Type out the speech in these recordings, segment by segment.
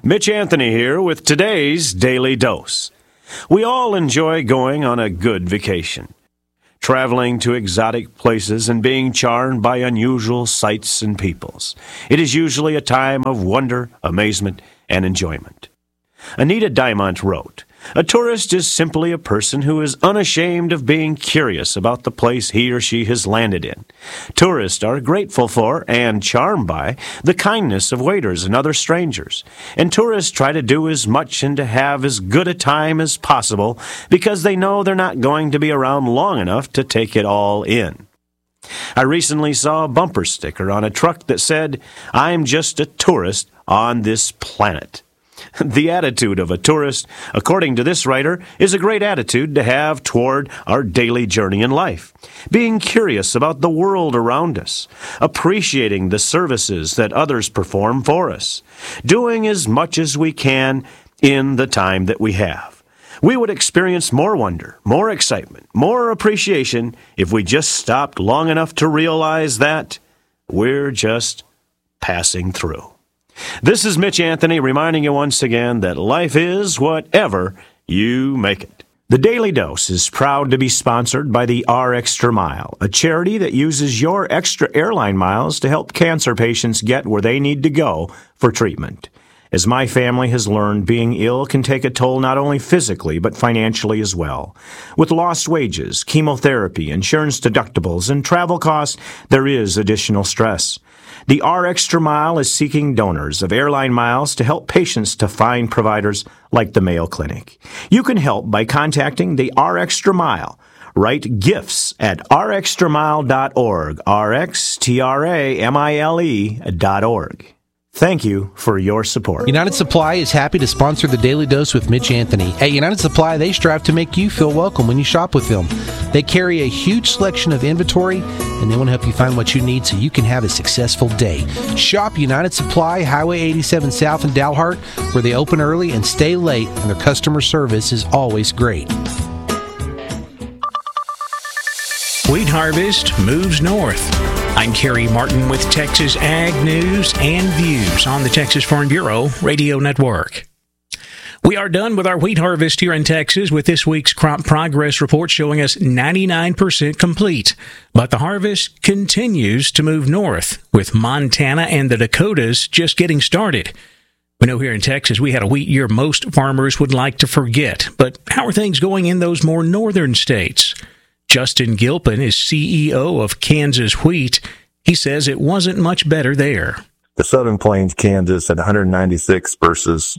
Mitch Anthony here with today's Daily Dose. We all enjoy going on a good vacation, traveling to exotic places and being charmed by unusual sights and peoples. It is usually a time of wonder, amazement, and enjoyment. Anita Diamant wrote, "A tourist is simply a person who is unashamed of being curious about the place he or she has landed in. Tourists are grateful for and charmed by the kindness of waiters and other strangers. And tourists try to do as much and to have as good a time as possible because they know they're not going to be around long enough to take it all in." I recently saw a bumper sticker on a truck that said, "I'm just a tourist on this planet." The attitude of a tourist, according to this writer, is a great attitude to have toward our daily journey in life. Being curious about the world around us, appreciating the services that others perform for us, doing as much as we can in the time that we have. We would experience more wonder, more excitement, more appreciation if we just stopped long enough to realize that we're just passing through. This is Mitch Anthony reminding you once again that life is whatever you make it. The Daily Dose is proud to be sponsored by the R Extra Mile, a charity that uses your extra airline miles to help cancer patients get where they need to go for treatment. As my family has learned, being ill can take a toll not only physically, but financially as well. With lost wages, chemotherapy, insurance deductibles, and travel costs, there is additional stress. The R Extra Mile is seeking donors of airline miles to help patients to find providers like the Mayo Clinic. You can help by contacting the R Extra Mile. Write gifts at rextramile.org, rxtramile.org. Thank you for your support. United Supply is happy to sponsor the Daily Dose with Mitch Anthony. At United Supply, they strive to make you feel welcome when you shop with them. They carry a huge selection of inventory, and they want to help you find what you need so you can have a successful day. Shop United Supply, Highway 87 South in Dalhart, where they open early and stay late, and their customer service is always great. Wheat harvest moves north. I'm Kerry Martin with Texas Ag News and Views on the Texas Farm Bureau Radio Network. We are done with our wheat harvest here in Texas with this week's crop progress report showing us 99% complete. But the harvest continues to move north, with Montana and the Dakotas just getting started. We know here in Texas we had a wheat year most farmers would like to forget. But how are things going in those more northern states? Justin Gilpin is CEO of Kansas Wheat. He says it wasn't much better there. The Southern Plains, Kansas, at 196 versus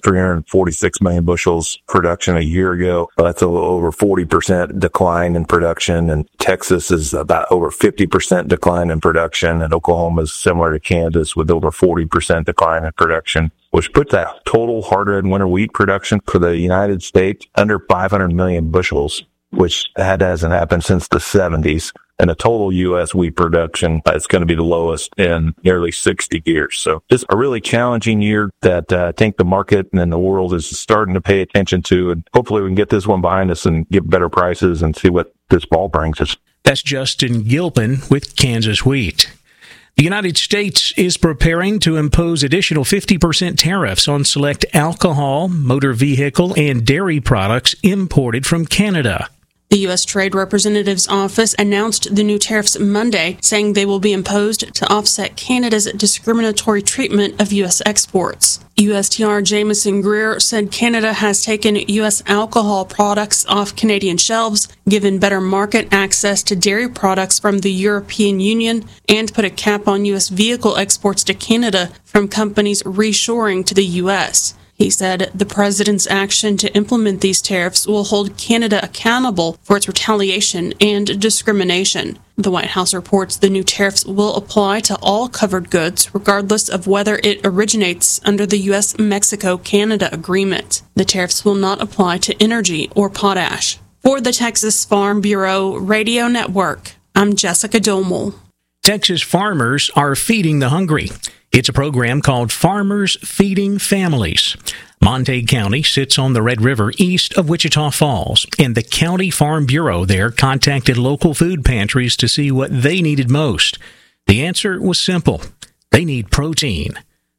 346 million bushels production a year ago. That's over 40% decline in production. And Texas is about over 50% decline in production. And Oklahoma is similar to Kansas with over 40% decline in production, which put that total hard red winter wheat production for the United States under 500 million bushels, which hasn't happened since the 70s. And the total U.S. wheat production is going to be the lowest in nearly 60 years. So it's a really challenging year that I think the market and the world is starting to pay attention to. And hopefully we can get this one behind us and get better prices and see what this fall brings us. That's Justin Gilpin with Kansas Wheat. The United States is preparing to impose additional 50% tariffs on select alcohol, motor vehicle, and dairy products imported from Canada. The U.S. Trade Representative's office announced the new tariffs Monday, saying they will be imposed to offset Canada's discriminatory treatment of U.S. exports. USTR Jameson Greer said Canada has taken U.S. alcohol products off Canadian shelves, given better market access to dairy products from the European Union, and put a cap on U.S. vehicle exports to Canada from companies reshoring to the U.S. He said the president's action to implement these tariffs will hold Canada accountable for its retaliation and discrimination. The White House reports the new tariffs will apply to all covered goods, regardless of whether it originates under the U.S.-Mexico-Canada agreement. The tariffs will not apply to energy or potash. For the Texas Farm Bureau Radio Network, I'm Jessica Domel. Texas farmers are feeding the hungry. It's a program called Farmers Feeding Families. Montague County sits on the Red River east of Wichita Falls, and the County Farm Bureau there contacted local food pantries to see what they needed most. The answer was simple. They need protein.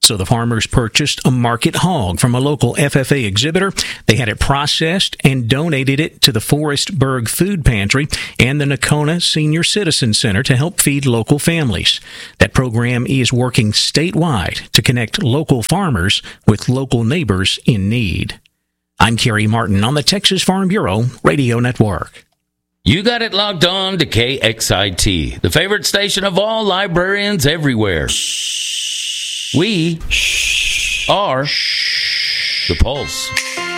So the farmers purchased a market hog from a local FFA exhibitor. They had it processed and donated it to the Forestburg Food Pantry and the Nocona Senior Citizen Center to help feed local families. That program is working statewide to connect local farmers with local neighbors in need. I'm Kerry Martin on the Texas Farm Bureau Radio Network. You got it logged on to KXIT, the favorite station of all librarians everywhere. We are The Pulse.